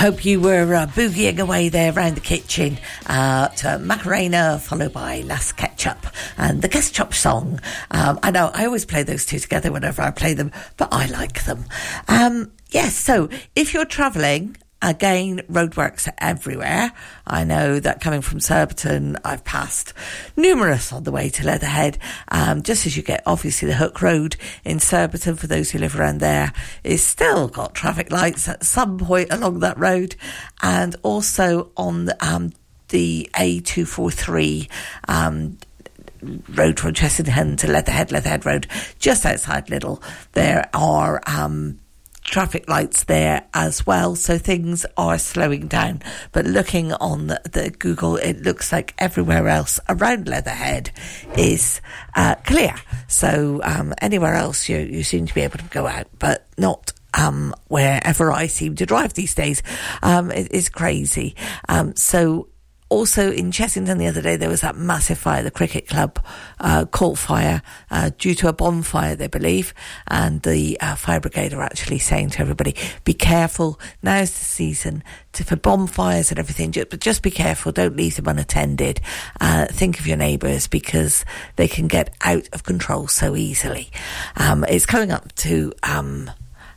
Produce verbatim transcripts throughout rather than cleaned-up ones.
hope you were uh, boogieing away there around the kitchen uh, to Macarena, followed by Las Ketchup and the Guest Chop song. Um, I know I always play those two together whenever I play them, but I like them. Um, yes, so if you're travelling, again, roadworks are everywhere. I know that coming from Surbiton, I've passed numerous on the way to Leatherhead. Um, just as you get, obviously, the Hook Road in Surbiton, for those who live around there, is still got traffic lights at some point along that road. And also on the, um, the A two forty-three, um, road from Chessington to Leatherhead, Leatherhead Road, just outside Liddell, there are um traffic lights there as well, so things are slowing down. But looking on the, the Google, it looks like everywhere else around Leatherhead is uh, clear. So um, anywhere else you, you seem to be able to go out, but not um, wherever I seem to drive these days. Um, it is crazy. Um, so Also in Chessington the other day, there was that massive fire. The cricket club uh, caught fire uh, due to a bonfire, they believe. And the uh, fire brigade are actually saying to everybody, be careful. Now's the season to, for bonfires and everything. Just, but just be careful. Don't leave them unattended. Uh, think of your neighbours, because they can get out of control so easily. Um, it's coming up to... Um,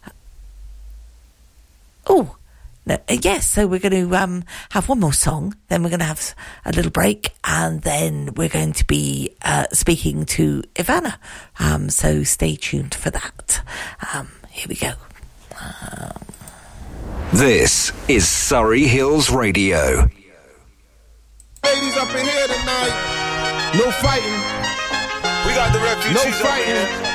oh... No, uh, yes, so we're going to um, have one more song, then we're going to have a little break, and then we're going to be uh, speaking to Ivana. Um, so stay tuned for that. Um, here we go. Um... This is Surrey Hills Radio. Ladies up in here tonight. No fighting. We got the refugees No fighting.